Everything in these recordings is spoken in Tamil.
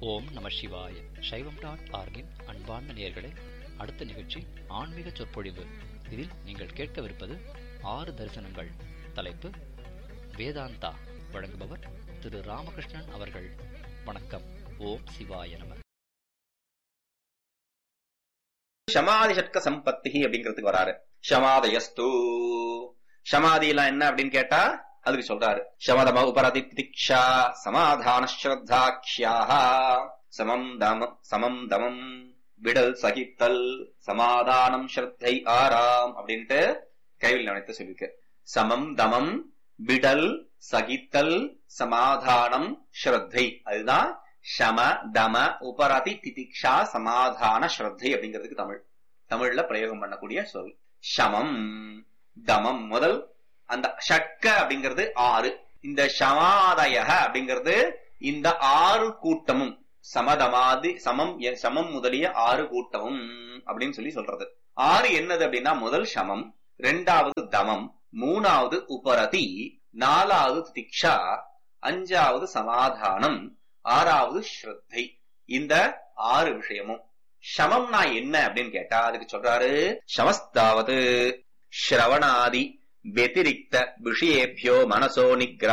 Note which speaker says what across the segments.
Speaker 1: ஓம் நம சிவாய. சைவம்.org-இன் அன்பார்ந்த நேயர்களே, அடுத்த நிகழ்ச்சி ஆன்மீக சொற்பொழிவு. இதில் நீங்கள் கேட்கவிருப்பது 6 தரிசனங்கள். தலைப்பு வேதாந்தா. வழங்குபவர் திரு ராமகிருஷ்ணன் அவர்கள். வணக்கம். ஓம் சிவாய நம.
Speaker 2: சமாதி ஷட்க சம்பத்தி அப்படிங்கிறதுக்கு வராரு. சமாதயஸ்து. சமாதி எல்லாம் என்ன அப்படின்னு கேட்டா அதுக்கு சொல்றாரு. சமதம உபரதி திதிக்ஷா சமாதான ஸ்ரத்தாக்ஷ்யாஹ சமம் தமம் விடல் சகித்தல் சமாதானம் ஸ்ரத்தை ஆராம் அப்படின்ட்டு கைவில் நினைத்து சொல்லிருக்கு. சமம் தமம் விடல் சகித்தல் சமாதானம் ஸ்ரத்தை, அதுதான் சம தம உபரதி திதிக்ஷா சமாதான ஸ்ரத்தை அப்படிங்கிறதுக்கு தமிழ்ல பிரயோகம் பண்ணக்கூடிய சொல். சமம் தமம் முதல் அந்த ஷட்க அப்படிங்கிறது 6. இந்த சமாதய அப்படிங்கிறது இந்த 6 கூட்டமும் சமதமாதி சமம் முதலிய 6 கூட்டமும் அப்படின்னு சொல்றது. 6 என்னது அப்படின்னா முதல் சமம், 2வது தமம், 3வது உபரதி, 4வது திதிக்ஷா, 5வது சமாதானம், 6வது ஸ்ரத்தை. இந்த 6 விஷயமும் சமம்னா என்ன அப்படின்னு கேட்டா அதுக்கு சொல்றாரு. சமஸ்தாவது ஸ்ரவணாதி व्यतिरिक्त விஷயேभ्यो மனசோ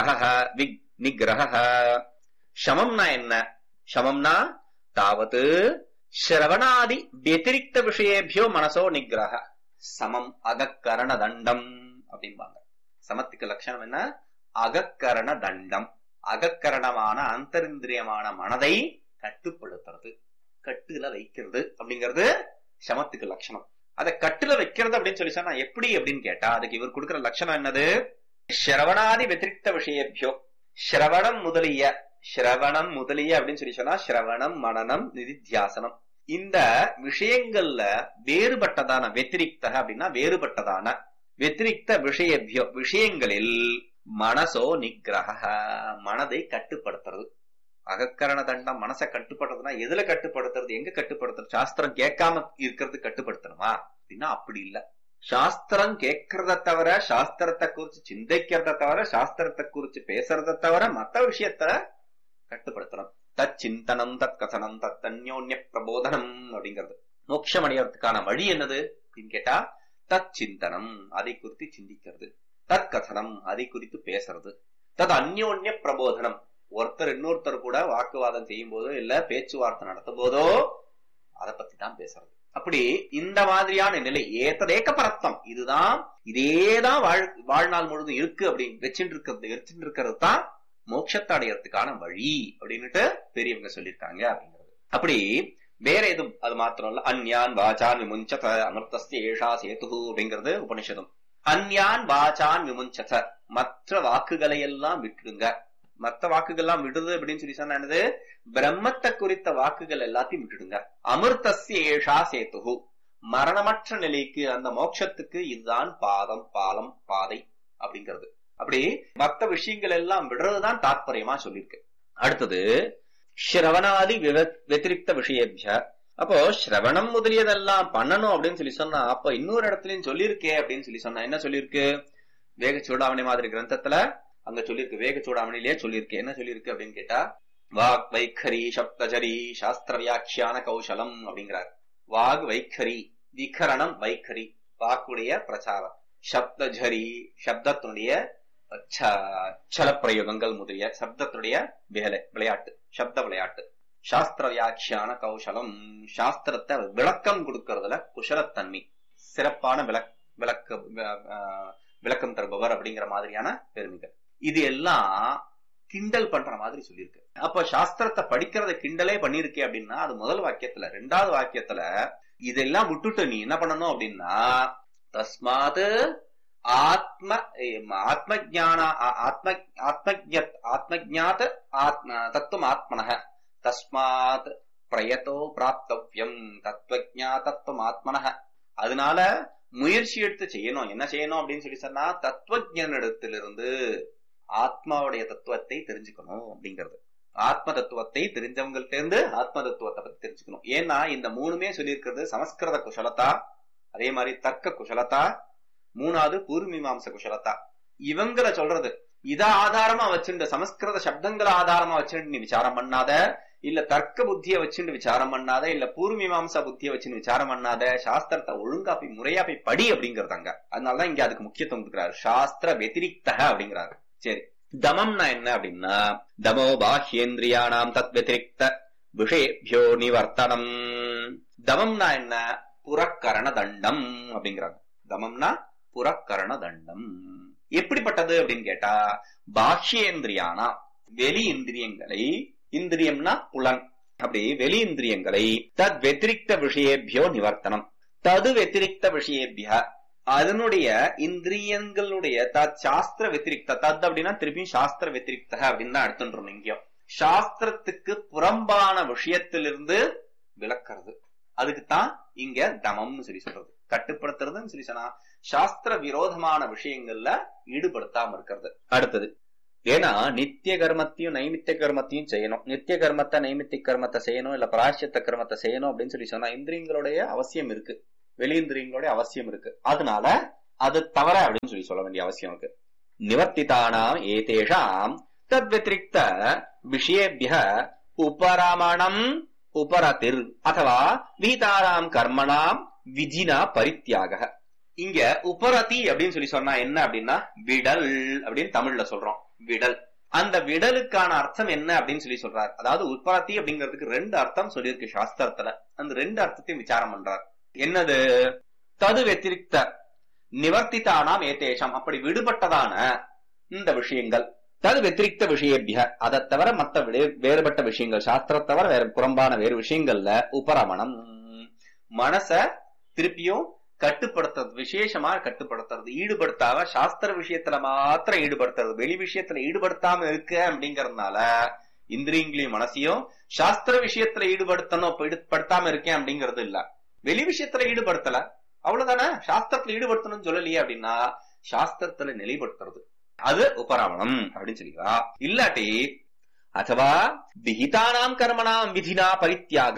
Speaker 2: நிகிரஹ. சமம்னா என்ன? சமம்னா தாவது ஸ்ரவணாதி व्यतिरिक्त விஷயேभ्यो மனசோ நிகிரஹ. சமம் அகக்கரண தண்டம் அப்படிம்பாங்க. சமத்துக்கு லட்சணம் என்ன? அகக்கரண தண்டம். அகக்கரணமான அந்தரிந்திரியமான மனதை கட்டுப்படுத்துறது, கட்டுல வைக்கிறது அப்படிங்கிறது சமத்துக்கு லட்சணம். அதை கட்டுல வைக்கிறது அப்படின்னு சொல்லி சொன்னா எப்படி அப்படின்னு கேட்டா அதுக்கு இவர் கொடுக்கிற லட்சணம் என்னது? ஸ்ரவணாதி வெதிரிக்த விஷயேभ्यो, ஸ்ரவணம் முதலிய அப்படின்னு சொல்லி சொன்னா ஸ்ரவணம் மனனம் நிதித்தியாசனம், இந்த விஷயங்கள்ல வேறுபட்டதான வெத்திரிக்த அப்படின்னா வேறுபட்டதான வெத்திரிக்த விஷயேभ्यो விஷயங்களில் மனசோ நிகிரஹ மனதை கட்டுப்படுத்துறது. அகக்கரண தண்டம் மனசை கட்டுப்படுத்துறதுனா எதுல கட்டுப்படுத்துறது, எங்க கட்டுப்படுத்துறது? சாஸ்திரம் கேட்காம இருக்கிறது கட்டுப்படுத்தணுமா அப்படின்னா அப்படி இல்ல. சாஸ்திரம் கேட்கறத தவிர, சாஸ்திரத்தை குறிச்சு சிந்திக்கிறத தவிர, சாஸ்திரத்தை குறிச்சு பேசுறத தவிர மத்த விஷயத்த கட்டுப்படுத்தணும். தத் சிந்தனம் தத் கசனம் தத் அந்யோன்ய பிரபோதனம் அப்படிங்கிறது. மோட்சம் அடையறதுக்கான வழி என்னது அப்படின்னு கேட்டா தத் சிந்தனம், அதை குறித்து சிந்திக்கிறது. தத் கசனம், அதை குறித்து பேசுறது. தத் அந்யோன்ய பிரபோதனம், ஒருத்தர் இன்னொருத்தர் கூட வாக்குவாதம் செய்யும் போதோ இல்ல பேச்சுவார்த்தை நடத்தும் போதோ அதை பத்தி தான் பேசுறது. அப்படி இந்த மாதிரியான நிலை ஏத்ததேக்க பரத்தம், இதேதான் வாழ்நாள் முழுதும் இருக்கு அப்படின்னு வச்சுட்டு இருக்கிறது தான் மோட்சத்தை அடையறதுக்கான வழி அப்படின்னுட்டு பெரியவங்க சொல்லியிருக்காங்க அப்படிங்கிறது. அப்படி வேற எதுவும் அது மாத்திரம் இல்ல. அந்யான் வாசான் விமுஞ்சத அமிர்தஸ்ய ஏஷா சேது அப்படிங்கிறது உபனிஷதம். அந்யான் வாசான் விமுஞ்சத, மற்ற வாக்குகளை எல்லாம் விட்டுடுங்க. மற்ற வாக்குகள்லாம் விடுது அப்படின்னு சொல்லி சொன்னா என்னது? பிரம்மத்தை குறித்த வாக்குகள் எல்லாத்தையும் விட்டுடுங்க. அமிர்தஸ்ய ஏஷா சேது, மரணமற்ற நிலைக்கு அந்த மோட்சத்துக்கு இதுதான் பாலம் பாதை அப்படிங்கிறது. அப்படி மற்ற விஷயங்கள் எல்லாம் விடுறதுதான் தாற்பயமா சொல்லியிருக்கு. அடுத்தது ஸ்ரவணாதி வெதிரிக்த விஷயேभ्य. அப்போ ஸ்ரவணம் முதலியதெல்லாம் பண்ணணும் அப்படின்னு சொல்லி சொன்னா அப்ப இன்னொரு இடத்துலயும் சொல்லியிருக்கே அப்படின்னு சொல்லி சொன்னா என்ன சொல்லியிருக்கு? வேக சூடாமணி மாதிரி கிரந்தத்துல அங்க சொல்லியிருக்கு. வேக சூடாமணிலேயே சொல்லியிருக்கு. என்ன சொல்லியிருக்கு அப்படின்னு கேட்டா வாக் வைக்கரி சப்தஜரி சாஸ்திர வியாக்கியான கௌசலம் அப்படிங்கிறார். வாக் வைக்கரி, விகரணம் வைக்கரி, வாக்குடைய பிரச்சாரம், சப்தஜரி சப்தத்தினுடைய சல பிரயோகங்கள் முதலிய சப்தத்துடைய விளையாட்டு, சப்த விளையாட்டு, சாஸ்திர வியாக்கியான கௌசலம், சாஸ்திரத்தை விளக்கம் கொடுக்கறதுல குஷலத்தன்மை, சிறப்பான விளக்கம் தருபவர் அப்படிங்கிற மாதிரியான பெருமைகள். இது எல்லாம் கிண்டல் பண்ற மாதிரி சொல்லியிருக்கு. அப்ப சாஸ்திரத்தை படிக்கிறத கிண்டலே பண்ணிருக்கே அப்படின்னா அது முதல் வாக்கியத்துல. 2வது வாக்கியத்துல இதெல்லாம் விட்டுட்டு நீ என்ன பண்ணணும் அப்படின்னா தஸ்மாத் ஆத்மஜாத் தத்துவம் ஆத்மனஹ தஸ்மாத் பிரயதோ பிராப்தவ்யம் தத்துவஜா தத்துவம் ஆத்மனஹ. அதனால முயற்சி எடுத்து செய்யணும். என்ன செய்யணும் அப்படின்னு சொல்லி சொன்னா தத்துவஜனிடத்திலிருந்து ஆத்மாவுடைய தத்துவத்தை தெரிஞ்சுக்கணும் அப்படிங்கிறது. ஆத்ம தத்துவத்தை தெரிஞ்சவங்கள்ட்ட இருந்து ஆத்ம தத்துவத்தை பத்தி தெரிஞ்சுக்கணும். ஏன்னா இந்த 3மே சொல்லியிருக்கிறது சமஸ்கிருத குஷலத்தா, அதே மாதிரி தர்க்க குஷலத்தா, 3வது பூர்வமீமாம்ச குஷலத்தா. இவங்களை சொல்றது இத ஆதாரமா வச்சுட்டு சமஸ்கிருத சப்தங்களை ஆதாரமா வச்சுட்டு நீ விசாரம் பண்ணாத, இல்ல தர்க்க புத்திய வச்சுட்டு விசாரம் பண்ணாத, இல்ல பூர்வீமாம்சா புத்திய வச்சுன்னு விசாரம் பண்ணாத, சாஸ்திரத்தை ஒழுங்கா போய் முறையா போய் படி அப்படிங்கறதாங்க. அதனாலதான் இங்க அதுக்கு முக்கியத்துவம் கொடுக்கிறாரு. சாஸ்திர வெதிரிக்த அப்படிங்கிறாரு. சரி, தமம்னா என்ன அப்படின்னா, தமோ பாஹ்யேந்திரியானாம் தத் வெதிரிக்த விஷயேபியோ நிவர்த்தனம். தமம்னா என்ன? புறக்கரண தண்டம் அப்படிங்கிறாங்க. தமம்னா புறக்கரண தண்டம். எப்படிப்பட்டது அப்படின்னு கேட்டா, பாஹ்யேந்திரியானா வெளி இந்திரியங்களை, இந்திரியம்னா புலன், அப்படி வெளி இந்திரியங்களை தத் வெத்திரிக்த விஷயேபியோ நிவர்த்தனம். தது வெத்திரிக்த விஷயேபிய அதனுடைய இந்திரியங்களுடைய தத் சாஸ்திர வெத்திரிக்த. தத் அப்படின்னா திருப்பியும் சாஸ்திர வெத்திரிக்த அப்படின்னு தான் எடுத்துட்டு இங்கேயும் சாஸ்திரத்துக்கு புறம்பான விஷயத்திலிருந்து விளக்கிறது. அதுக்குத்தான் இங்க தமம்னு சொல்லி சொல்றது. கட்டுப்படுத்துறதுன்னு சொல்லி சொன்னா சாஸ்திர விரோதமான விஷயங்கள்ல ஈடுபடுத்தாம இருக்கிறது. அடுத்தது, ஏன்னா நித்திய கர்மத்தையும் நைமித்திய கர்மத்தையும் செய்யணும். நித்திய கர்மத்தை நைமித்திய கர்மத்தை செய்யணும், இல்ல பிராயச்சித்த கர்மத்தை செய்யணும் அப்படின்னு சொல்லி சொன்னா இந்திரியங்களுடைய அவசியம் இருக்கு, வெளியிந்திரியங்களுடைய அவசியம் இருக்கு. அதனால அது தவற அப்படின்னு சொல்லி சொல்ல வேண்டிய அவசியம் இருக்கு. நிவர்த்திதானாம் ஏதேஷாம் தத் வெத்ரிக்த விஷயேபிய உபரமணம் உபரதிர் அதவா விஹிதானாம் கர்மணாம் விஜினா பரித்யாக. இங்க உபரதி அப்படின்னு சொல்லி சொன்னா என்ன அப்படின்னா விடல் அப்படின்னு தமிழ்ல சொல்றோம். விடல், அந்த விடலுக்கான அர்த்தம் என்ன அப்படின்னு சொல்லி சொல்றாரு. அதாவது உபரதி அப்படிங்கிறதுக்கு ரெண்டு அர்த்தம் சொல்லியிருக்கு சாஸ்திரத்துல. அந்த ரெண்டு அர்த்தத்தையும் விசாரம் பண்றார். என்னது? தது வெத்திரிக்த நிவர்த்திதானாம் ஏதேஷாம், அப்படி விடுபட்டதான இந்த விஷயங்கள், தது வெத்திரிக்த விஷயேபிய அதை தவிர மற்ற வேறுபட்ட விஷயங்கள், சாஸ்திரத்தை தவிர வேற புறம்பான வேறு விஷயங்கள்ல உபரமணம், மனச திருப்பியும் கட்டுப்படுத்துறது, விசேஷமா கட்டுப்படுத்துறது, ஈடுபடுத்தாம சாஸ்திர விஷயத்துல மாத்திரம் ஈடுபடுத்துறது, வெளி விஷயத்துல ஈடுபடுத்தாம இருக்க அப்படிங்கறதுனால இந்திரியங்களையும் மனசையும் சாஸ்திர விஷயத்துல ஈடுபடுத்தாம இருக்கேன் அப்படிங்கறது இல்ல, வெளி விஷயத்துல ஈடுபடுத்தல அவ்வளவுதானே. சாஸ்திரத்துல ஈடுபடுத்தணும்னு சொல்லலையே அப்படின்னா சாஸ்திரத்துல நிலைப்படுத்துறது, அது உபராமணம் அப்படின்னு சொல்லிக்கா. இல்லாட்டி அதுவா விஹிதானாம் கர்மணாம் விதினா பரித்யாக,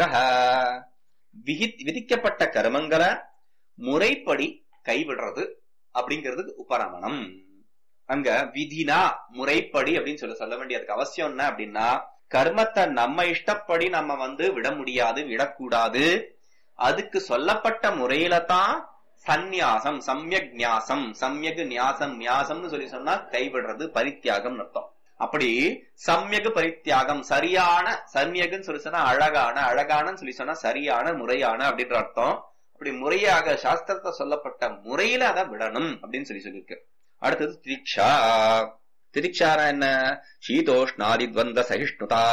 Speaker 2: விதிக்கப்பட்ட கர்மங்களை முறைப்படி கைவிடுறது அப்படிங்கிறது உபரமணம். அங்க விதினா முறைப்படி அப்படின்னு சொல்ல வேண்டியதுக்கு அவசியம் என்ன அப்படின்னா, கர்மத்தை நம்ம இஷ்டப்படி நம்ம விட முடியாது, விடக்கூடாது. அதுக்கு சொல்லப்பட்ட முறையில தான் சந்நியாசம், சம்யக் நியாசம், சம்யக் நியாசம், நியாசம்னு சொல்லி சொன்னா கைவிடுறது, பரித்தியாகம் அர்த்தம். அப்படி சம்யக் பரித்தியாகம், சரியான, சம்யக்னு சொல்லி சொன்னா அழகான, அழகானு சொல்லி சொன்னா சரியான, முறையான அப்படின்ற அர்த்தம். அப்படி முறையாக சாஸ்திரத்தை சொல்லப்பட்ட முறையில அதை விடணும் அப்படின்னு சொல்லியிருக்கு. அடுத்தது திதிக்ஷா. திதிக்ஷானா என்ன? சீதோஷ்ணாதி துவந்த சகிஷ்ணுதா,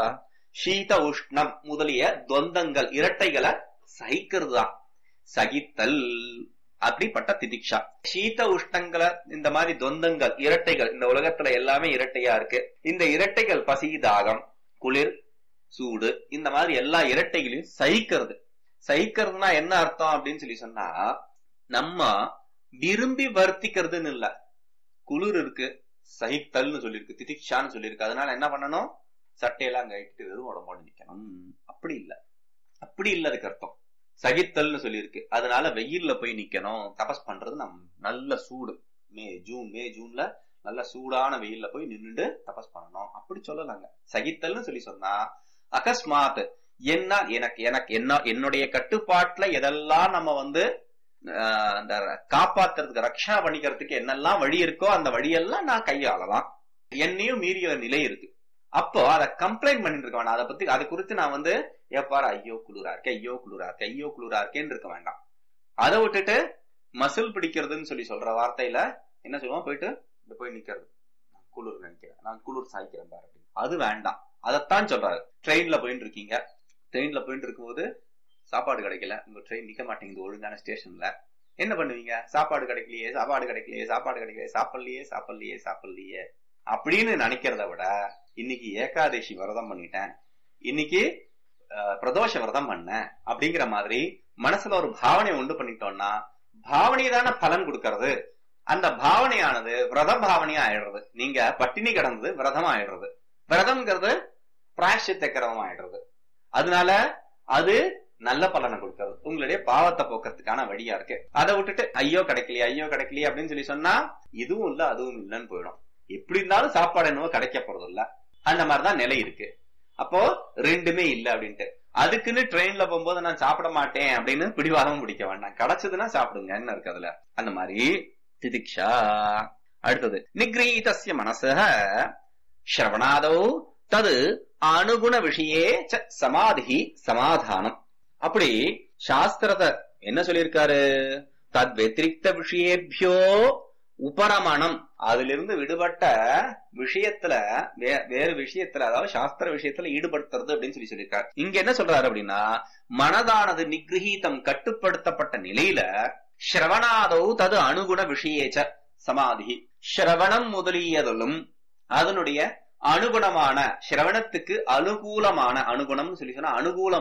Speaker 2: சீத உஷ்ணம் முதலிய துவந்தங்கள், இரட்டைகளை சகிக்கிறது தான் சகித்தல், அப்படிப்பட்ட திதிக்ஷா. சீத உஷ்ணங்களை, இந்த மாதிரி துவந்தங்கள், இரட்டைகள், இந்த உலகத்துல எல்லாமே இரட்டையா இருக்கு. இந்த இரட்டைகள் பசி, தாகம், குளிர், சூடு, இந்த மாதிரி எல்லா இரட்டைகளையும் சகிக்கிறது. சகிக்கிறதுனா என்ன அர்த்தம் அப்படின்னு சொல்லி சொன்னா, நம்ம விரும்பி வர்த்திக்கிறதுன்னு இல்ல. குளிர் இருக்கு, சகித்தல்னு சொல்லிருக்கு, திதிக்ஷான்னு சொல்லிருக்கு. அதனால என்ன பண்ணணும்? சட்டையெல்லாம் கட்டிட்டு வெறும் உடம்போடு நிக்கணும். அப்படி இல்ல, அப்படி இல்ல அதுக்கு அர்த்தம். சகித்தல்னு சொல்லியிருக்கு. அதனால வெயில்ல போய் நிக்கணும், தபஸ் பண்றது. நல்ல சூடு, மே ஜூன்ல நல்ல சூடான வெயில்ல போய் நின்றுட்டு தபஸ் பண்ணணும், அப்படி சொல்லலாங்க. சகித்தல்னு சொல்லி சொன்னா அகஸ்மாத் என்ன, எனக்கு என்னுடைய கட்டுப்பாட்டுல எதெல்லாம் நம்ம அந்த காப்பாத்துறதுக்கு, ரக்ஷா பண்ணிக்கிறதுக்கு என்னெல்லாம் வழி இருக்கோ அந்த வழியெல்லாம் நான் கையாளலாம். என்னையும் மீறிய நிலை இருக்கு. அப்போ அதை கம்ப்ளைண்ட் பண்ணிட்டு இருக்க வேண்டாம். அதை பத்தி, அதை குறித்து நான் எப்பாரு ஐயோ குளிரா இருக்கே, ஐயோ குளிரா இருக்கே, ஐயோ குளிரா இருக்கேன்னு இருக்க வேண்டாம். அதை விட்டுட்டு மசில் பிடிக்கிறதுன்னு சொல்லி சொல்ற வார்த்தையில என்ன சொல்லுவோம்? போய் நிக்கிறது, நான் குளிர் நினைக்கிறேன், நான் குளிர் சாய்க்கிறேன் பாரு, அது வேண்டாம். அதைத்தான் சொல்றாரு. ட்ரெயின்ல போயிட்டு இருக்கீங்க, ட்ரெயின்ல போயிட்டு இருக்கும்போது சாப்பாடு கிடைக்கல, உங்க ட்ரெயின் நிக்க மாட்டேங்குது ஒழுங்கான ஸ்டேஷன்ல. என்ன பண்ணுவீங்க? சாப்பாடு கிடைக்கலையே, சாப்பாடு கிடைக்கலையே, சாப்பாடு கிடைக்கலையே, சாப்பிடலையே அப்படின்னு நினைக்கிறத விட, இன்னைக்கு ஏகாதசி விரதம் பண்ணிட்டேன், இன்னைக்கு பிரதோஷ விரதம் பண்ண அப்படிங்கிற மாதிரி மனசுல ஒரு பாவனை உண்டு பண்ணிட்டோம்னா, பாவனை தானே பலன் கொடுக்கறது. அந்த பாவனையானது விரத பாவனையா ஆயிடுறது. நீங்க பட்டினி கிடந்தது விரதம் ஆயிடுறது, விரதம்ங்கிறது பிராயச்சித்த கிரமம் ஆயிடுறது. அதனால அது நல்ல பலனை கொடுக்கறது, உங்களுடைய பாவத்தை போக்குறதுக்கான வழியா இருக்கு. அதை விட்டுட்டு ஐயோ கிடைக்கலையே அப்படின்னு சொல்லி சொன்னா இதுவும் இல்ல அதுவும் இல்லன்னு போயிடும். எப்படி இருந்தாலும் சாப்பாடு என்னவோ கிடைக்க போறது இல்ல. அந்த மாதிரிதான் நிலை இருக்கு. அப்போ ரெண்டுமே இல்ல அப்படின்ட்டு. அதுக்குன்னு ட்ரெயின்ல போகும்போது நான் சாப்பிட மாட்டேன் அப்படின்னு பிடிவாதம் பிடிக்க வேண்டாம். கிடைச்சதுன்னா சாப்பிடுங்க, என்ன இருக்கு அதுல. அந்த மாதிரி திதிக்ஷா. அடுத்தது நிகிரீதஸ்ய மனசஹ ஸ்ரவணாதோ தது அனுகுண விஷயே சமாதி சமாதானம். அப்படி சாஸ்திரத்தை என்ன சொல்லியிருக்காரு? தத் வெத்திரிக்த விஷயேபியோ உபரமணம், அதிலிருந்து விடுபட்ட விஷயத்துல வேறு விஷயத்துல, அதாவது சாஸ்திர விஷயத்துல ஈடுபடுத்துறது அப்படின்னு சொல்லியிருக்காரு. இங்க என்ன சொல்றாரு அப்படின்னா, மனதானது நிகிரஹீதம் கட்டுப்படுத்தப்பட்ட நிலையில ஸ்ரவணாதோ தது அனுகுண விஷயேச்ச சமாதி, ஸ்ரவணம் முதலியதிலும் அதனுடைய அனுகுணமான, சிரவணத்துக்கு அனுகூலமான, அனுகுணம் சொல்லி சொன்னா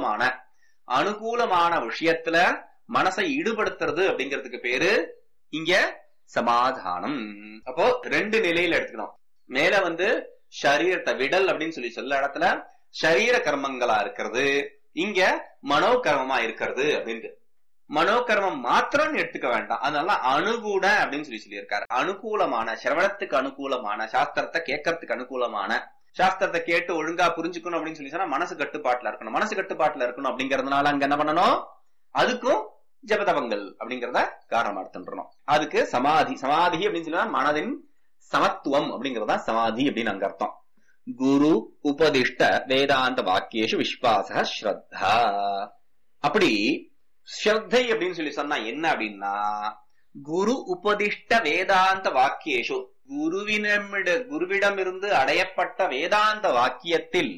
Speaker 2: அனுகூலமான விஷயத்துல மனசை ஈடுபடுத்துறது அப்படிங்கிறதுக்கு பேரு இங்க சமாதானம். அப்போ ரெண்டு நிலையில எடுத்துக்கணும். மேல சரீரத்தை விடல் அப்படின்னு சொல்ல இடத்துல சரீர கர்மங்களா இருக்கிறது, இங்க மனோகர்மமா இருக்கிறது அப்படின்ட்டு. மனோகர்மம் மாத்திரம் எடுத்துக்க வேண்டாம், அதனால அனுகூட அப்படின்னு சொல்லியிருக்காரு. அனுகூலமான, சிரவணத்துக்கு அனுகூலமான, சாஸ்திரத்தை கேட்கறதுக்கு அனுகூலமான, சாஸ்திரத்தை கேட்டு ஒழுங்கா புரிஞ்சுக்கணும் அப்படின்னு சொல்லி சொன்னா மனசு கட்டுப்பாட்டுல இருக்கணும். மனசு கட்டுப்பாட்டுல இருக்கணும் அப்படிங்கறதுனால அங்க என்ன பண்ணணும்? அதுக்கும் ஜபதபங்கள் அப்படிங்கறத காரணமா எடுத்துன்றோம். அதுக்கு சமாதி. சமாதி அப்படின்னு சொன்னா மனதின் சமத்துவம் அப்படிங்கறதா சமாதி அப்படின்னு அங்க அர்த்தம். குரு உபதிஷ்ட வேதாந்த வாக்கியேஷு விஸ்வாச ஸ்ரத்தா. அப்படி ஸ்ரத்தை அப்படின்னு சொல்லி சொன்னா என்ன அப்படின்னா, குரு உபதிஷ்ட வேதாந்த வாக்கியேஷு, குருவிடமிருந்து அடையப்பட்ட வேதாந்த வாக்கியத்தில்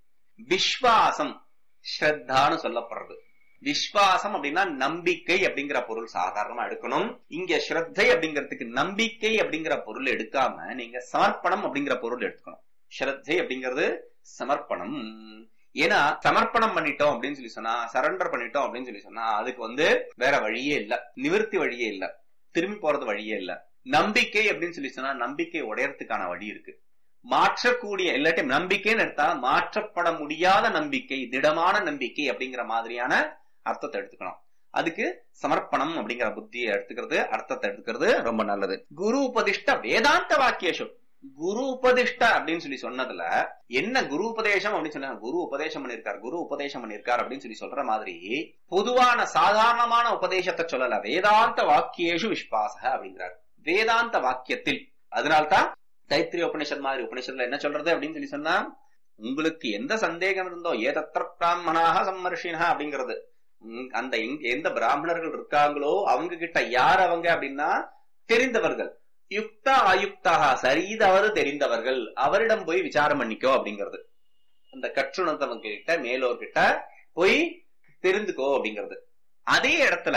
Speaker 2: விஸ்வாசம் ஸ்ரத்தான்னு சொல்லப்படுறது. விஸ்வாசம் அப்படின்னா நம்பிக்கை அப்படிங்கிற பொருள் சாதாரணமா எடுக்கணும். இங்க ஸ்ரத்தை அப்படிங்கிறதுக்கு நம்பிக்கை அப்படிங்கிற பொருள் எடுக்காம நீங்க சமர்ப்பணம் அப்படிங்கிற பொருள் எடுத்துக்கணும். ஸ்ரத்தை அப்படிங்கிறது சமர்ப்பணம். ஏன்னா சமர்ப்பணம் பண்ணிட்டோம் அப்படின்னு சொல்லி சொன்னா, சரண்டர் பண்ணிட்டோம் அப்படின்னு சொல்லி சொன்னா அதுக்கு வேற வழியே இல்ல, நிவர்த்தி வழியே இல்ல, திரும்பி போறது வழியே இல்ல. நம்பிக்கை அப்படின்னு சொல்லி சொன்னா நம்பிக்கை உடையறதுக்கான வழி இருக்கு. மாற்றக்கூடிய, இல்லாட்டி நம்பிக்கைன்னு எடுத்தா மாற்றப்பட முடியாத நம்பிக்கை, திடமான நம்பிக்கை அப்படிங்கிற மாதிரியான அர்த்தத்தை எடுத்துக்கணும். அதுக்கு சமர்ப்பணம் அப்படிங்கிற புத்தியை எடுத்துக்கிறது, அர்த்தத்தை எடுத்துக்கிறது ரொம்ப நல்லது. குரு உபதிஷ்ட வேதாந்த வாக்கியேஷு, குரு உபதிஷ்ட அப்படின்னு சொல்லி சொன்னதுல என்ன குரு உபதேசம் அப்படின்னு சொன்னா, குரு உபதேசம் பண்ணிருக்கார் அப்படின்னு சொல்லி சொல்ற மாதிரி பொதுவான சாதாரணமான உபதேசத்தை சொல்லல. வேதாந்த வாக்கியேஷு விஸ்வாச அப்படிங்கிறார், வேதாந்த வாக்கியத்தில். அதனால்தான் தைத்திரிய உபனிஷத் மாதிரி உபனிஷத்துல என்ன சொல்றது அப்படின்னு சொல்லி சொன்னா, உங்களுக்கு எந்த சந்தேகம் இருந்தோ ஏதத்திர பிராமணாக சம்மர்ஷினா அப்படிங்கிறது, அந்த எந்த பிராமணர்கள் இருக்காங்களோ அவங்க கிட்ட யார் அவங்க அப்படின்னா தெரிந்தவர்கள், யுக்தா அயுக்தாக, சரிதவறு தெரிந்தவர்கள், அவரிடம் போய் விசாரம் பண்ணிக்கோ அப்படிங்கிறது. அந்த கற்றுணர்ந்தவங்க கிட்ட, மேலோர்கிட்ட போய் தெரிந்துக்கோ அப்படிங்கிறது. அதே இடத்துல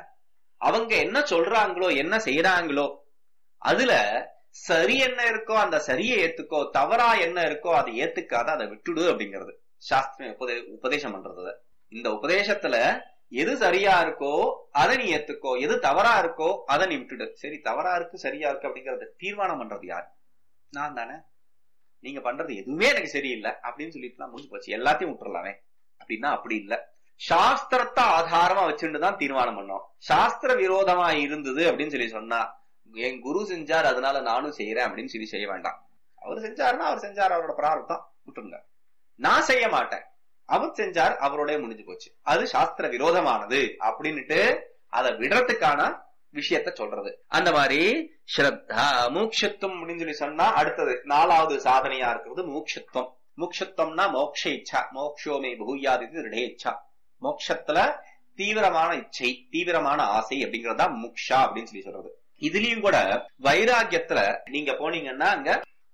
Speaker 2: அவங்க என்ன சொல்றாங்களோ என்ன செய்யறாங்களோ அதுல சரி என்ன இருக்கோ அந்த சரியை ஏத்துக்கோ, தவறா என்ன இருக்கோ அதை ஏத்துக்காத, அதை விட்டுடு அப்படிங்கிறது சாஸ்திரம் உபதேசம் பண்றது. இந்த உபதேசத்துல எது சரியா இருக்கோ அதை நீ ஏத்துக்கோ, எது தவறா இருக்கோ அதை நீ விட்டுடு. சரி, தவறா இருக்கு சரியா இருக்கு அப்படிங்கறத தீர்மானம் பண்றது யாரு? நான் தானே. நீங்க பண்றது எதுவுமே எனக்கு சரியில்லை அப்படின்னு சொல்லிட்டு முடிஞ்சு போச்சு, எல்லாத்தையும் விட்டுறலாமே அப்படின்னா அப்படி இல்ல. சாஸ்திரத்தை ஆதாரமா வச்சுட்டுதான் தீர்மானம் பண்ணோம். சாஸ்திர விரோதமா இருந்தது அப்படின்னு சொல்லி சொன்னா, என் குரு செஞ்சார் அதனால நானும் செய்யறேன் அப்படின்னு சொல்லி செய்ய வேண்டாம். அவர் செஞ்சாருன்னா அவர் செஞ்சார், அவரோட பிரார்த்தம், விட்டுருங்க. நான் செய்ய மாட்டேன், அவர் செஞ்சார், அவரோட முடிஞ்சு போச்சு, அது சாஸ்திர விரோதமானது அப்படின்னுட்டு அதை விடுறதுக்கான விஷயத்த சொல்றது. அந்த மாதிரி ஸ்ரத்தா மூக்ஷத்துவம் அப்படின்னு சொல்லி சொன்னா அடுத்தது 4வது சாதனையா இருக்கிறது மூக்ஷத்துவம். மூக்ஷத்துவம்னா மோக்ஷ இச்சா, மோக்ஷோமே பூயாதி திருடே இச்சா, மோக்ஷத்துல தீவிரமான இச்சை, தீவிரமான ஆசை அப்படிங்கறதா முக்ஷா அப்படின்னு சொல்லி சொல்றது. இதுலயும் கூட வைராகியத்துல நீங்க போனீங்கன்னா அங்க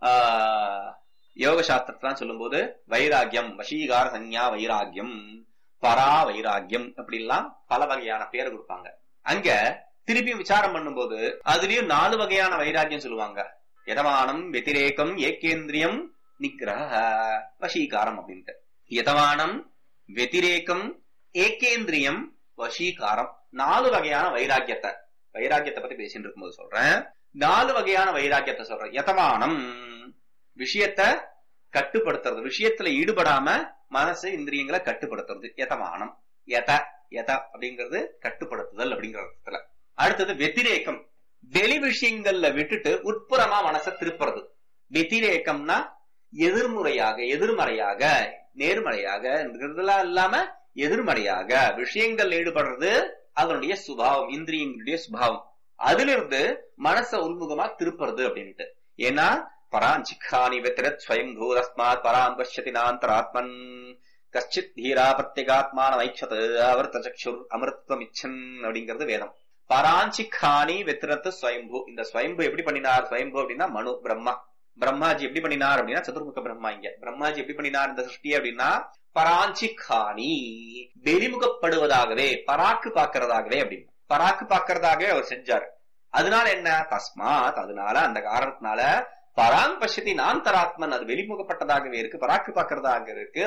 Speaker 2: யோக சாஸ்திரத்தான் சொல்லும் போது வைராகியம், வசீகார சஞ்ஞா வைராகியம், பரா வைராகியம் அப்படி எல்லாம் பல வகையான பேரை கொடுப்பாங்க. அங்க திருப்பி விசாரம் பண்ணும் போது அதுலயும் 4 வகையான வைராகியம் சொல்லுவாங்க. யதமானம், வெதிரேகம், ஏகேந்திரியம், நிகிரஹ, வசீகாரம் அப்படின்ட்டு. யதமானம், வெதிரேகம், ஏகேந்திரியம், வசீகாரம், 4 வகையான வைராகியத்தை பத்தி பேசிட்டு இருக்கும்போது சொல்றேன். 4 வகையான வைராகியத்தை சொல்றேன். யதமானம் விஷயத்தை கட்டுப்படுத்துறது, விஷயத்துல ஈடுபடாம மனசு இந்திரியங்களை கட்டுப்படுத்துறது யதமானம். யத அப்படிங்கிறது கட்டுப்படுத்துதல் அப்படிங்கிற அர்த்தத்துல. அடுத்தது வெதிரேகம், வெளி விஷயங்கள்ல விட்டுட்டு உட்புறமா மனசை திருப்புறது. வெதிரேகம்னா எதிர்மறையாக நேர்மறையாக இருக்கிறதுலாம் இல்லாம எதிர்மறையாக விஷயங்கள் ஈடுபடுறது அதனுடைய சுபாவம், இந்திரியங்களுடைய சுபாவம். அதிலிருந்து மனச உள்முகமா திருப்புறது அப்படின்ட்டு. ஏன்னா பராஞ்சிக்கானி வெத்திரத் ஸ்வயம்பூ தஸ்மாத் பராம் பஷ்யதி நாந்தராத்மன் கச்சித் தீரா பிரத்யேகாத்மான வைக்ஷத் அவர்த்த சக்ஷுர் அமிர்தம் இச்சன் அப்படிங்கிறது வேதம். பராஞ்சிக்கானி வெத்திரத்து ஸ்வயம்பூ. இந்த ஸ்வயம்பு எப்படி பண்ணினார்? ஸ்வயம்பு அப்படின்னா மனு பிரம்மா. பிரம்மாஜி எப்படி பண்ணினார் அப்படின்னா சதுர்முக பிரம்மா. இங்க பிரம்மாஜி எப்படி பண்ணினார் இந்த சிருஷ்டி அப்படின்னா பராஞ்சிக்கானி வெளிமுகப்படுவதாகவே, பராக்கு பாக்கிறதாகவே அப்படின்னு பராக்கு பாக்கிறதாகவே அவர் செஞ்சார். அதனால என்ன? தஸ்மாத் அதனால, அந்த காரணத்தினால பராங் பஷ்யதி நாந்தராத்மன், அது வெளிமுகப்பட்டதாகவே இருக்கு, பராக்கு பாக்கிறதாக இருக்கு.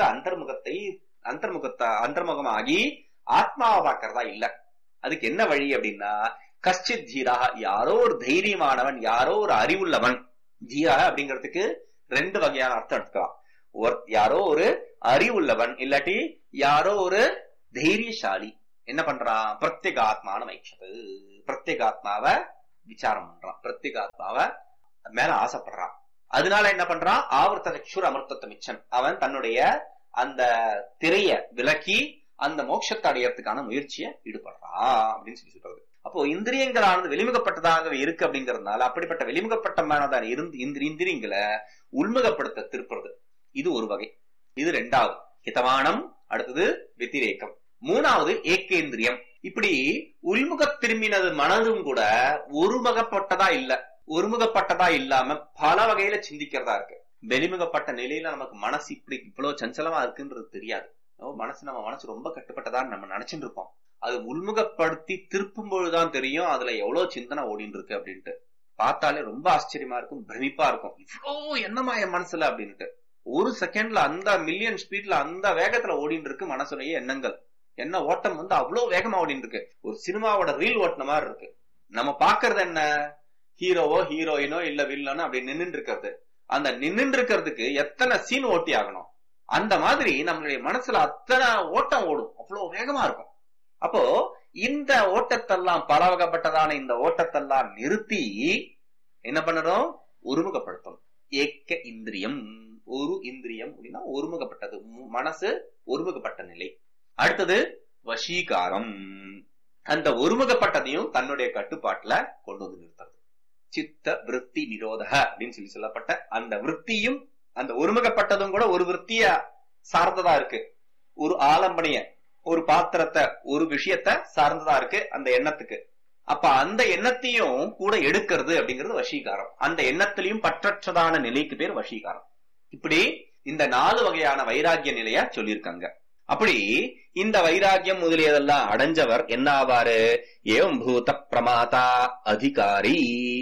Speaker 2: அந்தர்முகமாகி ஆத்மாவை பாக்கிறதா இல்ல. அதுக்கு என்ன வழி அப்படின்னா கஷ்டித் தீராக, யாரோ ஒரு தைரியமானவன், யாரோ ஒரு அறிவுள்ளவன். தீராக அப்படிங்கிறதுக்கு ரெண்டு வகையான அர்த்தம் எடுத்துக்கலாம். யாரோ ஒரு அறிவுள்ளவன், இல்லாட்டி யாரோ ஒரு தைரியசாலி என்ன பண்றான்? பிரத்யேகாத்மான வைக்ஷது, பிரத்யேகாத்மாவை விசாரம் பண்றான், பிரத்யேகாத்மாவை மேல ஆசைப்படுறான். அதனால என்ன பண்றான்? ஆவர்த்த சக்ஷுர் அமிர்தத்தை மிச்சன், அவன் தன்னுடைய அந்த திரைய விலக்கி அந்த மோட்சத்தை அடையறதுக்கான முயற்சியை ஈடுபடுறான் அப்படின்னு சொல்லி சொல்றது. அப்போ இந்திரியங்களானது வெளிமுகப்பட்டதாகவே இருக்கு அப்படிங்கறதுனால அப்படிப்பட்ட வெளிமுகப்பட்டமானதான இந்திரியங்களை உள்முகப்படுத்த திருப்புறது, இது ஒரு வகை. இது ரெண்டாவது ஹிதமானம். அடுத்தது வெத்திரேக்கம். மூணாவது ஏகேந்திரியம். இப்படி உள்முக திரும்பினது மனதும் கூட ஒருமுகப்பட்டதா இல்ல, ஒருமுகப்பட்டதா இல்லாம பல வகையில சிந்திக்கிறதா இருக்கு. வெளிமுகப்பட்ட நிலையில நமக்கு மனசு இப்படி இவ்வளவு சஞ்சலமா இருக்குன்றது தெரியாது. நம்ம மனசு ரொம்ப கட்டுப்பட்டதான்னு நம்ம நினைச்சுட்டு இருப்போம். அது உள்முகப்படுத்தி திருப்பும் பொழுதுதான் தெரியும் அதுல எவ்வளவு சிந்தனை ஓடின்னு இருக்கு அப்படின்ட்டு. பார்த்தாலே ரொம்ப ஆச்சரியமா இருக்கும், பிரமிப்பா இருக்கும். இவ்வளோ என்னமா என் மனசுல அப்படின்ட்டு. ஒரு செகண்ட்ல அந்த மில்லியன் ஸ்பீட்ல அந்த வேகத்துல ஓடின்னு இருக்கு மனசுடைய எண்ணங்கள். என்ன ஓட்டம் அவ்வளவு வேகமா ஓடின்னு இருக்கு. ஒரு சினிமாவோட ரீல் ஓட்டின மாதிரி இருக்கு. நம்ம பாக்குறது என்ன? ஹீரோவோ ஹீரோயினோ இல்ல வில்லனோ அப்படி நின்று இருக்கிறது. அந்த நின்று இருக்கிறதுக்கு எத்தனை சீன் ஓட்டி ஆகணும். அந்த மாதிரி நம்மளுடைய மனசுல அத்தனை ஓட்டம் ஓடும், அவ்வளவு வேகமா இருக்கும். அப்போ இந்த ஓட்டத்தெல்லாம் பல வகைப்பட்டதான இந்த ஓட்டத்தெல்லாம் நிறுத்தி என்ன பண்ணணும்? ஒருமுகப்படுத்தணும். ஏக்க இந்திரியம். ஒரு இந்திரியம் அப்படின்னா ஒருமுகப்பட்டது, மனசு ஒருமுகப்பட்ட நிலை. அடுத்தது வசீகாரம். அந்த ஒருமுகப்பட்டதையும் தன்னுடைய கட்டுப்பாட்டுல கொண்டு வந்து நிறுத்துறது. சித்த விருத்தி நிரோத அப்படின்னு சொல்லப்பட்ட அந்த விருத்தியும் அந்த ஒருமுகப்பட்டதும் கூட ஒரு விருத்திய சார்ந்ததா இருக்கு. ஒரு ஆலம்பனைய, ஒரு பாத்திரத்தை, ஒரு விஷயத்த சார்ந்ததா இருக்கு அந்த எண்ணத்துக்கு. அப்ப அந்த எண்ணத்தையும் கூட எடுக்கிறது அப்படிங்கிறது வசீகாரம். அந்த எண்ணத்திலையும் பற்றற்றதான நிலைக்கு பேர் வசீகாரம். இப்படி இந்த 4 வகையான வைராகிய நிலைய சொல்லியிருக்காங்க. அப்படி இந்த வைராகியம் முதலியதெல்லாம் அடைஞ்சவர் என்ன ஆவாரு? ஏவம் பூத பிரமாதா அதிகாரி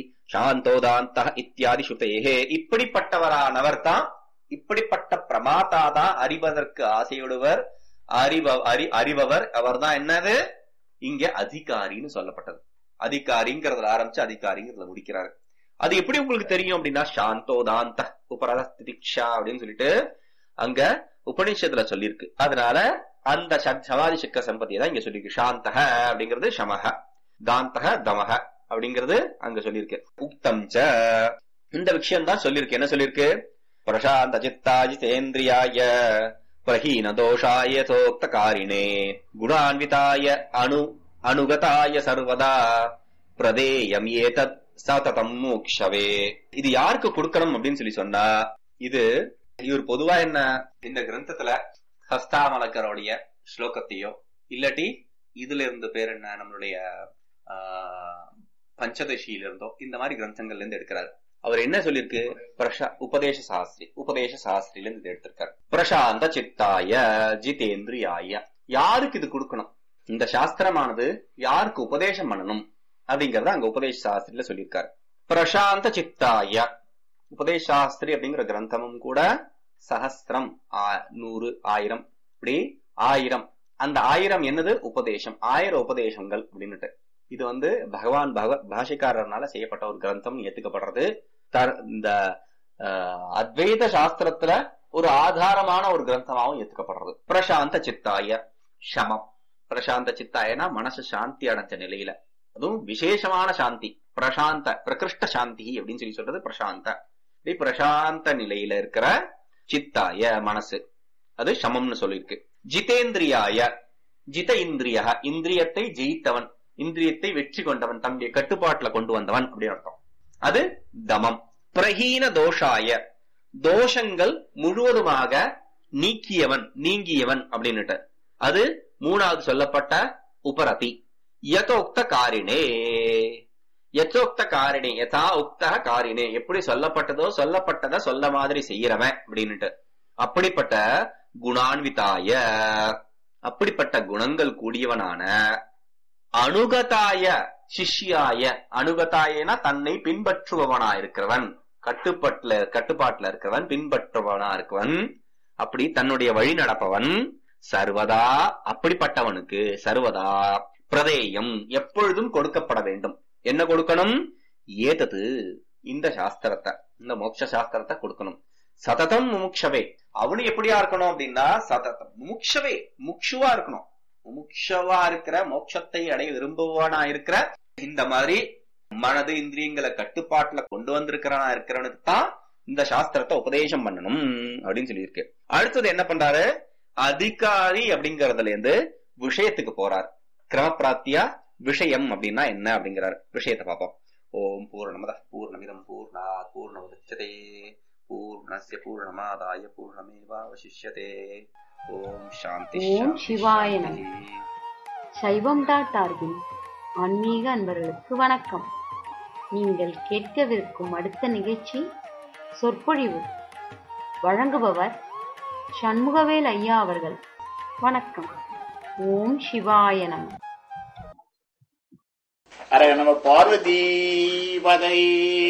Speaker 2: சாந்தோதாந்த இத்தியாதி ஸ்ருதேஹே. இப்படிப்பட்டவரானவர் தான், இப்படிப்பட்ட பிரமாதா தான், அறிவதற்கு ஆசையுடையவர், அறிபவர். அவர் தான் என்னது இங்க அதிகாரின்னு சொல்லப்பட்டது. அதிகாரிங்கிறதுல ஆரம்பிச்சு அதிகாரிங்கிறதுல முடிக்கிறாரு. அது எப்படி உங்களுக்கு தெரியும் அப்படின்னா சாந்தோதாந்த உபரதிக்ஷா அப்படின்னு சொல்லிட்டு அங்க உபநிஷத்துல சொல்லியிருக்கு. அதனால அந்த சமாதி சக்க சம்பத்தியை தான் இங்க சொல்லியிருக்கு. சாந்தக அப்படிங்கிறது சமக, தாந்தக தமக அப்படிங்கிறது அங்க சொல்லியிருக்கு. உக்தம் ச இந்த விஷயம் தான் சொல்லியிருக்கு. என்ன சொல்லியிருக்கு? பிரசாந்த சித்தாஜிதேந்திரியாய பிரஹீன தோஷாய சோக்த காரிணே குணான்விதாய அனுகதாய சர்வதா பிரதேயம் ஏதத் சததம் மோக்ஷவே. இது யாருக்கு கொடுக்கணும் அப்படின்னு சொல்லி சொன்னா, இது இவர் பொதுவா என்ன இந்த கிரந்தத்துல ஹஸ்தாமலக்கருடைய ஸ்லோகத்தையோ இல்லாட்டி இதுல இருந்து பேர் என்ன நம்மளுடைய பஞ்சதசியில இருந்தோ இந்த மாதிரி கிரந்தங்கள்ல இருந்து எடுக்கிறாரு. அவர் என்ன சொல்லிருக்கு? உபதேச சாஸ்திரில இருந்து எடுத்திருக்காரு. பிரசாந்த சித்தாய ஜிதேந்திரியாய. யாருக்கு இது கொடுக்கணும்? இந்த சாஸ்திரமானது யாருக்கு உபதேசம் பண்ணணும் அப்படிங்கறத அங்க உபதேச சாஸ்திரில சொல்லியிருக்காரு. பிரசாந்த சித்தாய உபதேச சாஸ்திரி அப்படிங்கிற கிரந்தமும் கூட சஹஸ்திரம் 100 1000 இப்படி 1000. அந்த 1000 என்னது? உபதேசம். 1000 உபதேசங்கள் அப்படின்னுட்டு. இது பகவான் பாஷைக்காரர்னால செய்யப்பட்ட ஒரு கிரந்தம் ஏத்துக்கப்படுறது. இந்த அத்வைத சாஸ்திரத்துல ஒரு ஆதாரமான ஒரு கிரந்தமாகவும் ஏத்துக்கப்படுறது. பிரசாந்த சித்தாய சமம். பிரசாந்த சித்தாயனா மனசு சாந்தி அடைஞ்ச நிலையில, அதுவும் விசேஷமான சாந்தி. பிரசாந்த பிரகிருஷ்ட சாந்தி அப்படின்னு சொல்றது பிரசாந்த. பிரசாந்த நிலையில இருக்கிற சித்தாய மனசு. அது சமம்னு சொல்லியிருக்கு. ஜிதேந்திரியாய, ஜித இந்திரிய, இந்திரியத்தை ஜெயித்தவன், இந்திரியத்தை வெற்றி கொண்டவன், தன்னுடைய கட்டுப்பாட்டுல கொண்டு வந்தவன் அப்படின்னு அர்த்தம். அது தமம். பிரஹீன தோஷாய, தோஷங்கள் முழுவதுமாக நீக்கியவன், நீங்கியவன் அப்படின்னுட்டு, அது மூணாவது சொல்லப்பட்ட உபரதி. யதோக்த காரிணே, யதோக்த காரிணே, யதா உக்த காரிணே, எப்படி சொல்லப்பட்டதோ சொல்லப்பட்டத சொல்ல மாதிரி செய்யறவன் அப்படின்னுட்டு, அப்படிப்பட்ட குணான்விதாய, அப்படிப்பட்ட குணங்கள் கூடியவனான, அனுகதாய சிஷ்யாய, அனுகதாயனா தன்னை பின்பற்றுபவனா இருக்கிறவன், கட்டுப்பாட்டுல இருக்கிறவன், பின்பற்றுபவனா இருக்கவன், அப்படி தன்னுடைய வழி நடப்பவன், சர்வதா அப்படிப்பட்டவனுக்கு சர்வதா பிரதேயம் எப்பொழுதும் கொடுக்கப்பட வேண்டும். என்ன கொடுக்கணும்? ஏதது இந்த சாஸ்திரத்தை, இந்த மோட்ச சாஸ்திரத்தை கொடுக்கணும். சததம் முமுட்சவே, அவனு எப்படியா இருக்கணும் அப்படின்னா சததம் முமுட்சவே, முக்ஷுவா இருக்கணும். முமுட்சவா இருக்கிற, மோட்சத்தை அடைய விரும்புவானா இருக்கிற, இந்த மாதிரி மனது இந்திரியங்களை கட்டுப்பாட்டுல கொண்டு வந்திருக்கிறனா இருக்கிறவனுக்கு தான் இந்த சாஸ்திரத்தை உபதேசம் பண்ணணும் அப்படின்னு சொல்லியிருக்கு. அடுத்தது என்ன பண்றாரு? அதிகாரி அப்படிங்கறதுல இருந்து விஷயத்துக்கு போறார். கிரமப்பிராப்தியா விஷயம் அப்படின்னா என்ன அப்படிங்கிறார். விஷயத்தை பார்ப்போம். ஓம் பூர்ணமத பூர்ணமிதம் பூர்ணாத் பூர்ணமுதச்யதே பூர்ணஸ்ய பூர்ணமாதாய பூர்ணமேவாவசிஷ்யதே. ஓம் சாந்தி.
Speaker 3: ஓம் சிவாய நமः. சைவம்.org ஆன்மீக அன்பர்களுக்கு வணக்கம். நீங்கள் கேட்கவிருக்கும் அடுத்த நிகழ்ச்சி சொற்பொழிவு. வழங்குபவர் சண்முகவேல் ஐயா அவர்கள். வணக்கம். ஓம் சிவாய நமः.
Speaker 4: அரே நம பார்வதி பதை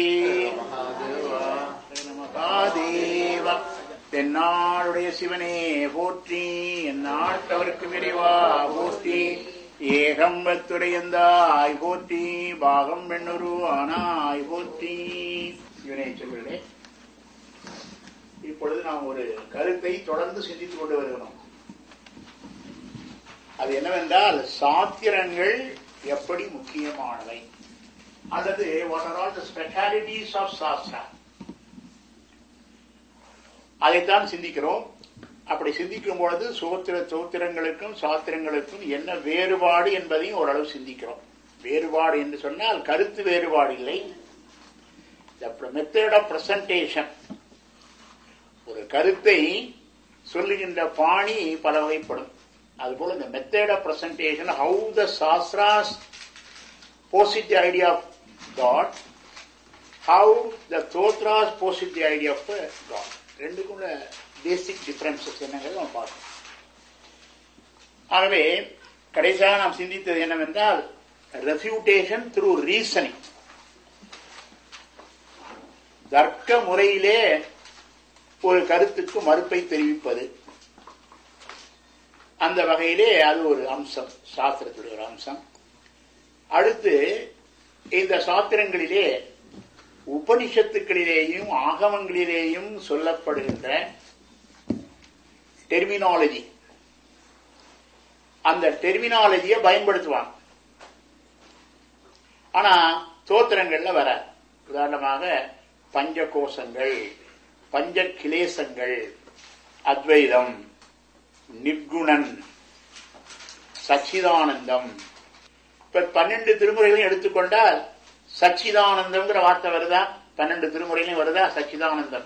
Speaker 4: மகாதேவா. தென்னாளுடைய சிவனே போற்றி, எந்நாட்டவருக்கு விரைவா போற்றி, ஏகம்பத்துடையந்தாய் போற்றி, பாகம் பெண்ணுரு ஆனாய் போற்றி. இவனே சொல்கிறே, இப்பொழுது நாம் ஒரு கருத்தை தொடர்ந்து சிந்தித்துக் கொண்டு வருகிறோம். அது என்னவென்றால், சாத்திரங்கள் எப்படி முக்கியமானவை, அல்லது what are all the specialities of Shastra, அதைத்தான் சிந்திக்கிறோம். அப்படி சிந்திக்கும் பொழுது சோத்திரங்களுக்கும் சாத்திரங்களுக்கும் என்ன வேறுபாடு என்பதையும் ஓரளவு சிந்திக்கிறோம். வேறுபாடு என்று சொன்னால் கருத்து வேறுபாடு இல்லை, மெத்தட் ஆஃப் பிரசன்டேஷன். ஒரு கருத்தை சொல்லுகின்ற பாணி பல வகைப்படும். அதுபோல இந்த method of presentation, how the shastras போசிட் the idea of God, how the ஸ்தோத்ராஸ் போசிட் the idea of God, ரெண்டுக்கும் பேசிக் டிஃபரன்சஸ் என்னங்கிறது நம்ம பார்க்கணும். ஆகவே கடைசியாக நாம் சிந்தித்தது என்னவென்றால், ரெஃப்யூட்டேஷன் த்ரூ ரீசனிங், தர்க்க முறையிலே ஒரு கருத்துக்கு மறுப்பை தெரிவிப்பது. அந்த வகையிலே அது ஒரு அம்சம், சாஸ்திரத்துடைய ஒரு அம்சம். அடுத்து இந்த சாஸ்திரங்களிலே உபனிஷத்துக்களிலேயும் ஆகமங்களிலேயும் சொல்லப்படுகின்ற டெர்மினாலஜி, அந்த டெர்மினாலஜியை பயன்படுத்துவாங்க. ஆனா ஸ்தோத்திரங்கள்ல வர, உதாரணமாக பஞ்ச கோஷங்கள், பஞ்ச கிளேசங்கள், அத்வைதம், நிர்குணன், சச்சிதானந்தம். இப்ப 12 திருமுறைகளையும் எடுத்துக்கொண்டால் சச்சிதானந்தம்ங்கிற வார்த்தை வருதா? 12 திருமுறைகளையும் வருதா சச்சிதானந்தம்?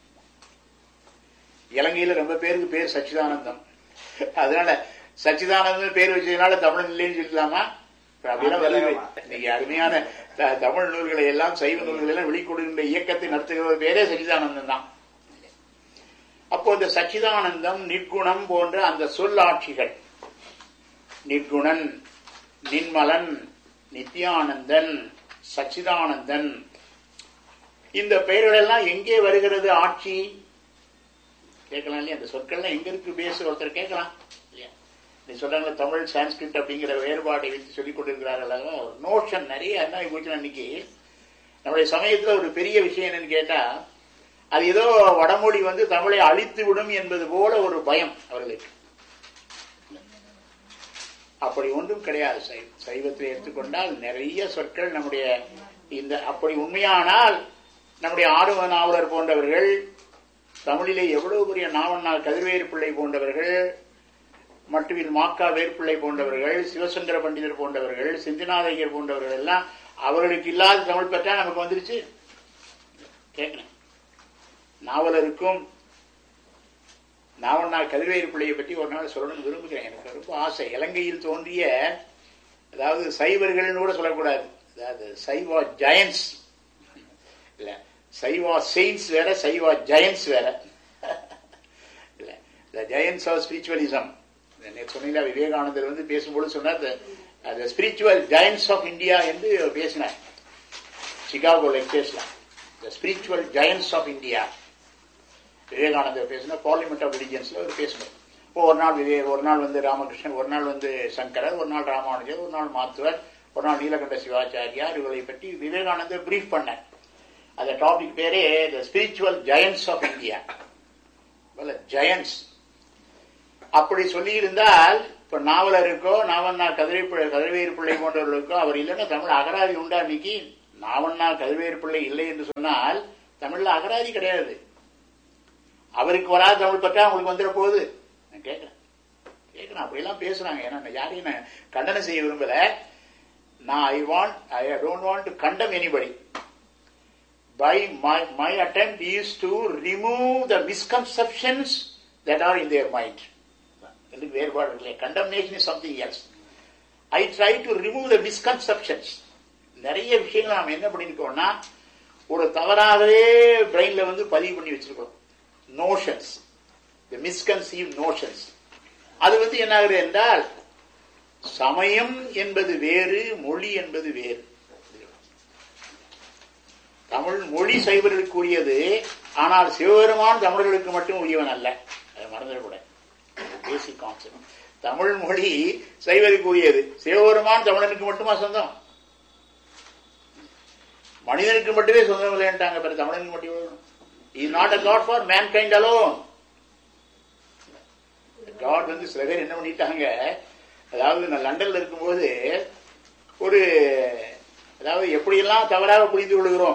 Speaker 4: இலங்கையில ரொம்ப பேருக்கு பேர் சச்சிதானந்தம். அதனால சச்சிதானந்தம் பேர் வச்சதுனால தமிழ் இல்லைன்னு சொல்லலாமா? நீங்க அருமையான தமிழ் நூல்களை எல்லாம், சைவ நூல்களை எல்லாம் வெளிக்கொடுக்கின்ற இயக்கத்தை நடத்துகிற பேரே சச்சிதானந்தம் தான். அப்போ இந்த சச்சிதானந்தம், நிர்குணம் போன்ற அந்த சொல்லாட்சிகள், நிர்குணன், நின்மலன், நித்யானந்தன், சச்சிதானந்தன், இந்த பெயர்கள் எல்லாம் எங்கே வருகிறது ஆட்சி? கேட்கலாம் இல்லையா? அந்த சொற்கள்லாம் எங்க இருக்கு பேச ஒருத்தர் கேட்கலாம் இல்லையா? நீ சொல்றாங்க தமிழ் சான்ஸ்கிரிட் அப்படிங்கிற வேறுபாட்டை வைத்து சொல்லிக் கொண்டிருக்கிறார்கள். நோஷன் நிறைய என்ன போச்சு. அன்னைக்கு நம்முடைய சமயத்துல ஒரு பெரிய விஷயம் என்னன்னு கேட்டா, அது ஏதோ வடமொழி தமிழை அழித்து விடும் என்பது போல ஒரு பயம் அவர்களுக்கு. அப்படி ஒன்றும் கிடையாது. சைவத்தை எடுத்துக்கொண்டால் நிறைய சொற்கள் நம்முடைய இந்த அப்படி உண்மையானால் நம்முடைய ஆறுவ நாவலர் போன்றவர்கள் தமிழிலே எவ்வளவு பெரிய நாவண்ணார் கதிர்வேறு பிள்ளை போன்றவர்கள், மட்டுவில் மாக்கா வேர்பிள்ளை போன்றவர்கள், சிவசங்கர பண்டிதர் போன்றவர்கள், சிந்திநாதையர் போன்றவர்கள் எல்லாம் அவர்களுக்கு இல்லாத தமிழ் பெற்றா நமக்கு வந்துருச்சு. கேட்கணும். நாவலருக்கும் நாவண்ணார் கதிர்வேறு பிள்ளையை பற்றி ஒரு நாள் சொல்லணும்னு விரும்புகிறேன். எனக்கு ரொம்ப ஆசை. இலங்கையில் தோன்றிய, அதாவது சைவர்கள் கூட சொல்லக்கூடாது, அதாவது சைவா ஜயன்ஸ் இல்ல, சைவா செயின்ஸ் வேற, சைவா ஜயன்ஸ் வேற இல்ல. த ஜயன்ஸ் ஆஃப் ஸ்பிரிச்சுவலிசம் சொன்னீங்களா, விவேகானந்தர் வந்து பேசும்போது சொன்னார், த ஸ்பிரிச்சுவல் ஜயன்ஸ் ஆஃப் இந்தியா என்று பேசினார் Chicago லெக்சர்ஸ்ல. The spiritual giants of India விவேகானந்தர் பேசின பார்லிமெண்ட் ஆஃப் ரிலிஜியன்ஸ்ல அவர் பேசணும். ஒரு நாள் ஒரு நாள் வந்து ராமகிருஷ்ணன், ஒரு நாள் வந்து சங்கரர், ஒரு நாள் ராமானுஜர், ஒரு நாள் மாத்துவர், ஒரு நாள் நீலகண்ட சிவாச்சாரியார், இவர்களை பற்றி விவேகானந்தர் பிரீஃப் பண்ண. அந்த டாபிக் பேரே த spiritual giants of India. Giants அப்படி சொல்லி இருந்தால், இப்ப நாவலருக்கோ நாவண்ணார் கதிர்வேறு பிள்ளை போன்றவர்களுக்கோ அவர் இல்லைன்னா தமிழ் அகராதி உண்டா? இன்னைக்கு நாவண்ணார் கதிர்வேறு பிள்ளை இல்லை என்று சொன்னால் தமிழ்ல அகராதி கிடையாது. அவருக்கு வராத தமிழ் பற்றா அவங்களுக்கு வந்துட போகுது. நான் கேட்கிறேன். அப்படியெல்லாம் பேசுறாங்க. ஏன்னா யாரையும் நான் கண்டனம் செய்ய விரும்பல. நான் I don't want to condemn anybody. By my attempt is to remove the misconceptions that are in their mind. வேறுபாடு இல்லை. Condemnation is something else. I try to remove the misconceptions. நிறைய விஷயங்கள் நாம் என்ன பண்ணிருக்கோம்னா, ஒரு தவறாகவே பிரெயின்ல வந்து பதிவு பண்ணி வச்சிருக்கோம். Notions, the misconceived notions. அது வந்து என்ன ஆகுது என்றால், சமயம் என்பது வேறு, மொழி என்பது வேறு. தமிழ் மொழி சைவர்களுக்குரியது, ஆனால் சிவபெருமான் தமிழர்களுக்கு மட்டும் உரியவன் அல்ல. அதை மறந்துடக்கூடாது. Basic concept. தமிழ் மொழி சைவருக்குரியது, சிவபெருமான் தமிழனுக்கு மட்டுமா சொந்தம்? மனிதனுக்கு மட்டுமே சொந்தம் இல்லைன்ட்டாங்க. தமிழனுக்கு மட்டும். He is not a God for mankind alone. God வந்து சில பேர் என்ன பண்ணிட்டாங்க, அதாவது நான் லண்டன்ல இருக்கும்போது ஒரு, அதாவது எப்படியெல்லாம் தவறாக புரிந்து கொள்கிறோம்.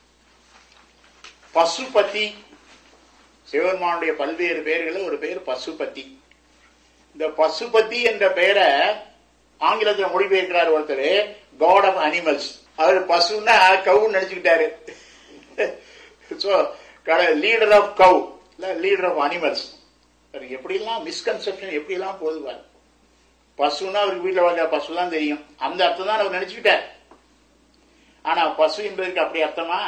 Speaker 4: பசுபதி, சிவபெருமானுடைய பல்வேறு பெயர்கள் ஒரு பெயர் பசுபதி. இந்த பசுபதி என்ற பெயரை ஆங்கிலத்தில் மொழிபெயர்க்கிறார் ஒருத்தர், God of animals. Our பசுன்னா gown நினைச்சுக்கிட்டாரு. Leader of gov, leader of animals. எப்படிலாம் மிஸ்கன்செப்ஷன் எப்படிலாம் போதுவார். பசுன்னா அவருக்கு வீட்டில் வளர்க்கிற பசுலாம் தெரியும், அந்த அர்த்தம் தான் அவர் நினைச்சுக்கிட்டார். ஆனா பசு என்பதற்கு அப்படி அர்த்தமா?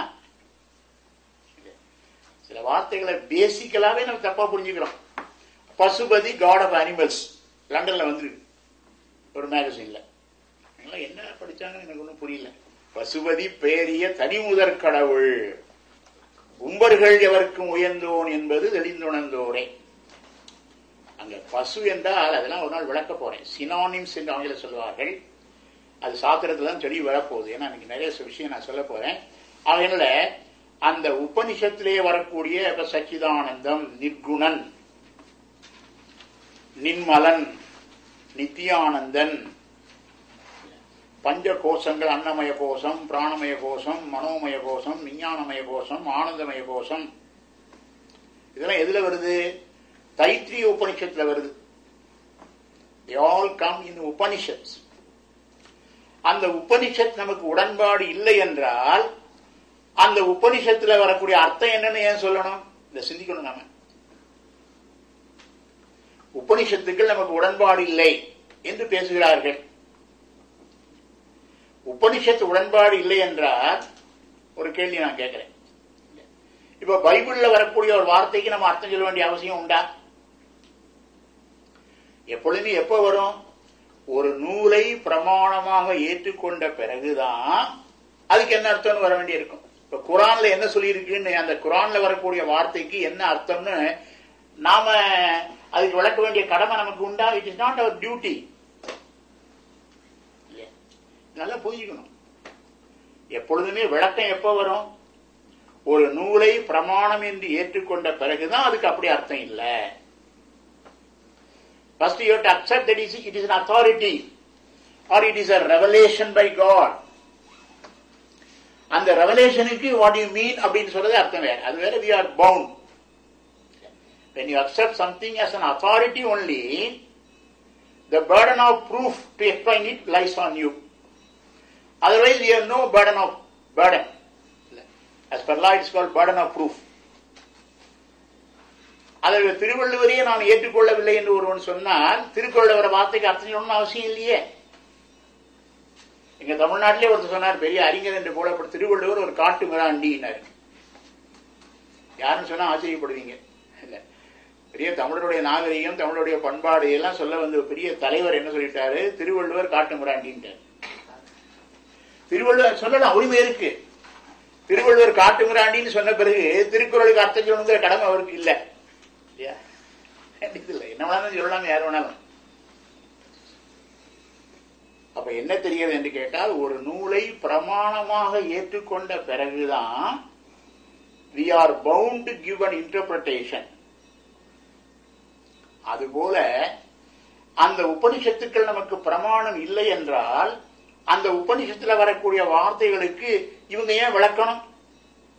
Speaker 4: சில வார்த்தைகளை பேசிக்கலாவே நம்ம தப்பா புரிஞ்சுக்கிறோம். பசுபதி காட் ஆஃப் அனிமல்ஸ் லண்டன்ல வந்து ஒரு மேகசின்ல. என்ன படிச்சாங்கன்னு எனக்கு ஒன்றும் புரியல. பசுபதி பேரிய தனிமுதற் கடவுள், உம்பர்கள் எவருக்கும் உயர்ந்தோன் என்பது தெளிந்துணர்ந்தோரே. அங்க பசு என்றால் அதெல்லாம் ஒரு நாள் விளக்க போறேன். சினானிம்ஸ் என்று ஆங்கிலம் சொல்வார்கள். அது சாத்திரத்துல தான் தெளிவு வரப்போகுது. ஏன்னா இன்னைக்கு நிறைய விஷயம் நான் சொல்ல போறேன். அதனால அந்த உபனிஷத்திலே வரக்கூடிய சச்சிதானந்தம், நிர்குணன், நின்மலன், நித்தியானந்தன், பஞ்ச கோஷங்கள், அன்னமய கோஷம், பிராணமய கோஷம், மனோமய கோஷம், விஞ்ஞானமய கோஷம், ஆனந்தமய கோஷம், இதெல்லாம் எதுல வருது? தைத்திரிய உபனிஷத்துல வருது. They all come in Upanishads. அந்த உபனிஷத் நமக்கு உடன்பாடு இல்லை என்றால் அந்த உபனிஷத்துல வரக்கூடிய அர்த்தம் என்னன்னு ஏன் சொல்லணும்? இதை சிந்திக்கணும். நாம உபனிஷத்துக்கள் நமக்கு உடன்பாடு இல்லை என்று பேசுகிறார்கள். உபனிஷத்து உடன்பாடு இல்லை என்றால் ஒரு கேள்வி நான் கேட்கிறேன். இப்ப பைபிள்ல வரக்கூடிய ஒரு வார்த்தைக்கு நம்ம அர்த்தம் சொல்ல வேண்டிய அவசியம் உண்டா? எப்பொழுதுமே எப்ப வரும்? ஒரு நூலை பிரமாணமாக ஏற்றுக்கொண்ட பிறகுதான் அதுக்கு என்ன அர்த்தம்னு வர வேண்டி இருக்கும். இப்ப குரான்ல என்ன சொல்லி இருக்குன்னு, அந்த குரான்ல வரக்கூடிய வார்த்தைக்கு என்ன அர்த்தம்னு நாம அதுக்கு விளக்க வேண்டிய கடமை நமக்கு உண்டா? It is not our duty. நல்லா புரிஞ்சுக்கணும். எப்பொழுதுமே விளக்கம் எப்ப வரும்? ஒரு நூலை பிரமாணம் என்று ஏற்றுக்கொண்ட பிறகுதான் அதுக்கு அப்படி அர்த்தம் இல்லை. First you have to accept that it is an authority or it is a revelation by God. அந்த ரெவலேஷனுக்கு what you mean அப்படின்னு சொல்றது அர்த்தம் வேற. அது வேற we are bound. When you accept something as an authority only, the burden of proof to explain it lies on you. Otherwise, you have no burden. As per law, it is called burden of proof. அதில் திருவள்ளுவரையே நான் ஏற்றுக்கொள்ளவில்லை என்று ஒருவன் சொன்னால் திருக்குறள் வார்த்தைக்கு அர்த்தம் சொல்லணும்னு அவசியம் இல்லையே. எங்க தமிழ்நாட்டிலே ஒருத்தர் சொன்னார், பெரிய அறிஞர் என்று போலப்பட்ட திருவள்ளுவர் ஒரு காட்டு மிராண்டினார். யாருன்னு சொன்னா ஆச்சரியப்படுவீங்க. இல்ல, பெரிய தமிழருடைய நாகரிகம், தமிழருடைய பண்பாடு எல்லாம் சொல்ல வந்து பெரிய தலைவர் என்ன சொல்லிட்டாரு, திருவள்ளுவர் காட்டு மிராண்டின்ட்டார். திருவள்ளுவர் சொல்லலாம், உரிமை இருக்கு. திருவள்ளுவர் காட்டு மிராண்டின்னு சொன்ன பிறகு திருக்குறளுக்கு அர்த்தம் சொல்லணுங்கிற கடமை அவருக்கு இல்லை. என்ன வேணாலும் சொல்லலாம், யார் வேணாலும். அப்ப என்ன தெரிகிறது என்று கேட்டால், ஒரு நூலை பிரமாணமாக ஏற்றுக்கொண்ட பிறகுதான் we are bound to give an interpretation. அதுபோல அந்த உபனிஷத்துக்கள் நமக்கு பிரமாணம் இல்லை என்றால் அந்த உபனிஷத்துல வரக்கூடிய வார்த்தைகளுக்கு இவங்க ஏன் விளக்கணும்?